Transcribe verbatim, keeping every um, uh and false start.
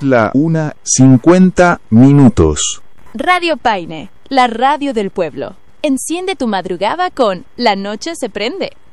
la una, cincuenta minutos. Radio Paine, la radio del pueblo. Enciende tu madrugada con La Noche se prende.